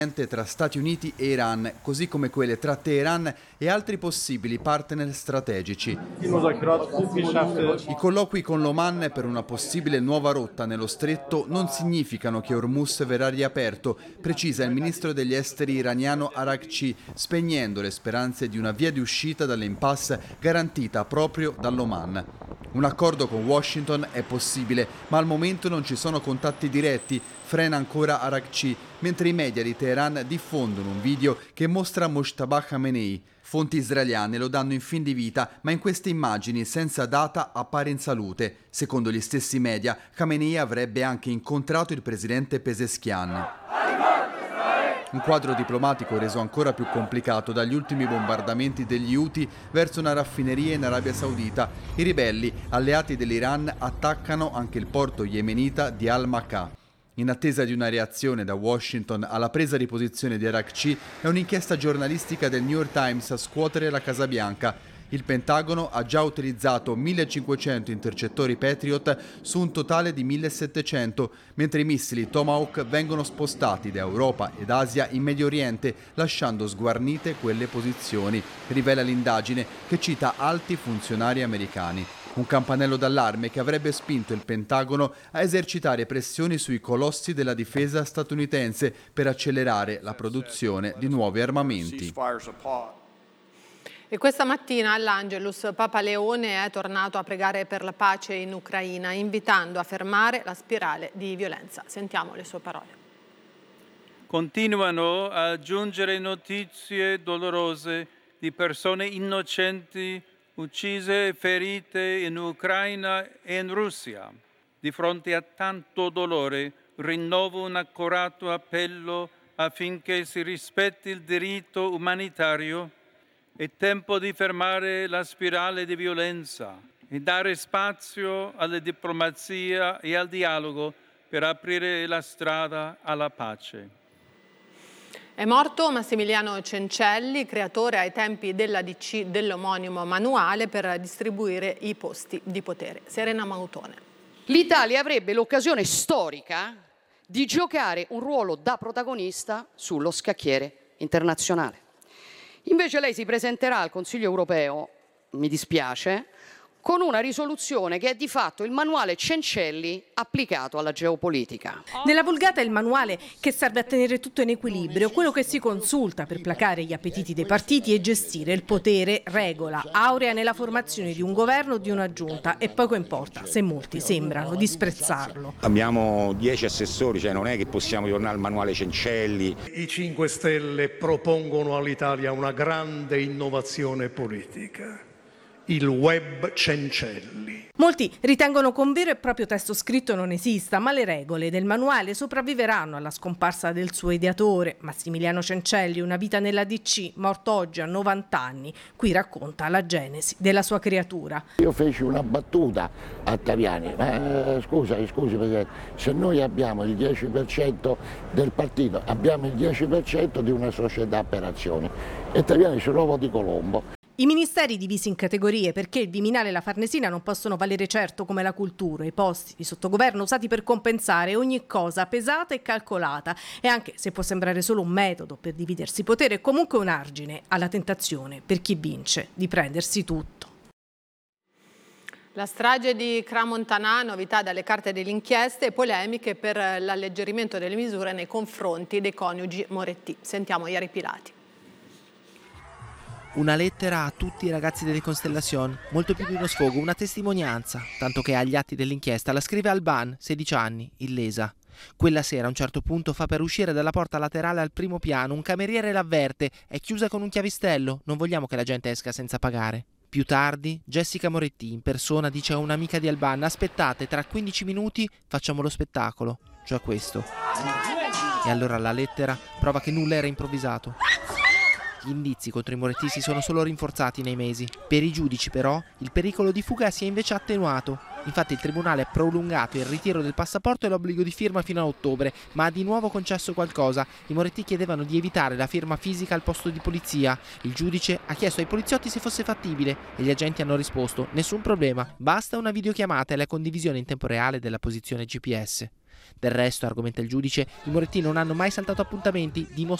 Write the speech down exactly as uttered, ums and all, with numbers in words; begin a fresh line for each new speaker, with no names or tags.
tra Stati Uniti e Iran, così come quelle tra Teheran e altri possibili partner strategici. I colloqui con l'Oman per una possibile nuova rotta nello stretto non significano che Hormuz verrà riaperto, precisa il ministro degli esteri iraniano Araghchi, spegnendo le speranze di una via di uscita dall'impasse garantita proprio dall'Oman. Un accordo con Washington è possibile, ma al momento non ci sono contatti diretti, frena ancora Araghchi, mentre i media di Teheran diffondono un video che mostra Mojtaba Khamenei. Fonti israeliane lo danno in fin di vita, ma in queste immagini senza data appare in salute. Secondo gli stessi media, Khamenei avrebbe anche incontrato il presidente Pezeshkian. Un quadro diplomatico reso ancora più complicato dagli ultimi bombardamenti degli Houthi verso una raffineria in Arabia Saudita. I ribelli, alleati dell'Iran, attaccano anche il porto yemenita di Al-Makah. In attesa di una reazione da Washington alla presa di posizione di Araghchi, è un'inchiesta giornalistica del New York Times a scuotere la Casa Bianca. Il Pentagono ha già utilizzato millecinquecento intercettori Patriot su un totale di millesettecento, mentre i missili Tomahawk vengono spostati da Europa ed Asia in Medio Oriente, lasciando sguarnite quelle posizioni, rivela l'indagine che cita alti funzionari americani. Un campanello d'allarme che avrebbe spinto il Pentagono a esercitare pressioni sui colossi della difesa statunitense per accelerare la produzione di nuovi armamenti.
E questa mattina all'Angelus Papa Leone è tornato a pregare per la pace in Ucraina, invitando a fermare la spirale di violenza. Sentiamo le sue parole.
Continuano a giungere notizie dolorose di persone innocenti uccise e ferite in Ucraina e in Russia. Di fronte a tanto dolore rinnovo un accorato appello affinché si rispetti il diritto umanitario. È tempo di fermare la spirale di violenza e dare spazio alla diplomazia e al dialogo per aprire la strada alla pace.
È morto Massimiliano Cencelli, creatore ai tempi della D C dell'omonimo manuale per distribuire i posti di potere. Serena Mautone.
L'Italia avrebbe l'occasione storica di giocare un ruolo da protagonista sullo scacchiere internazionale. Invece lei si presenterà al Consiglio europeo, mi dispiace, con una risoluzione che è di fatto il manuale Cencelli applicato alla geopolitica.
Nella Vulgata è il manuale che serve a tenere tutto in equilibrio, quello che si consulta per placare gli appetiti dei partiti e gestire il potere, regola aurea nella formazione di un governo o di una giunta, e poco importa se molti sembrano disprezzarlo.
Abbiamo dieci assessori, cioè non è che possiamo tornare al manuale Cencelli.
I cinque Stelle propongono all'Italia una grande innovazione politica. Il web Cencelli.
Molti ritengono che un vero e proprio testo scritto non esista, ma le regole del manuale sopravviveranno alla scomparsa del suo ideatore. Massimiliano Cencelli, una vita nella D C, morto oggi a novanta anni. Qui racconta la genesi della sua creatura.
Io feci una battuta a Taviani, ma eh, scusa, scusi Presidente, se noi abbiamo il dieci per cento del partito, abbiamo il dieci per cento di una società per azioni. E Taviani su l'uovo di Colombo.
I ministeri divisi in categorie perché il Viminale e la Farnesina non possono valere certo come la cultura, i posti di sottogoverno usati per compensare ogni cosa pesata e calcolata, e anche se può sembrare solo un metodo per dividersi potere, è comunque un argine alla tentazione per chi vince di prendersi tutto.
La strage di Crans-Montana, novità dalle carte delle inchieste e polemiche per l'alleggerimento delle misure nei confronti dei coniugi Moretti. Sentiamo Iari Pilati.
Una lettera a tutti i ragazzi delle Constellation, molto più di uno sfogo, una testimonianza, tanto che agli atti dell'inchiesta la scrive Alban, sedici anni, illesa. Quella sera a un certo punto fa per uscire dalla porta laterale al primo piano, un cameriere l'avverte, è chiusa con un chiavistello, non vogliamo che la gente esca senza pagare. Più tardi, Jessica Moretti in persona dice a un'amica di Alban, aspettate, tra quindici minuti facciamo lo spettacolo, cioè questo. E allora la lettera prova che nulla era improvvisato. Gli indizi contro i Moretti si sono solo rinforzati nei mesi. Per i giudici, però, il pericolo di fuga si è invece attenuato. Infatti il tribunale ha prolungato il ritiro del passaporto e l'obbligo di firma fino a ottobre, ma ha di nuovo concesso qualcosa. I Moretti chiedevano di evitare la firma fisica al posto di polizia. Il giudice ha chiesto ai poliziotti se fosse fattibile e gli agenti hanno risposto: nessun problema, basta una videochiamata e la condivisione in tempo reale della posizione G P S. Del resto, argomenta il giudice, i Moretti non hanno mai saltato appuntamenti, dimostrando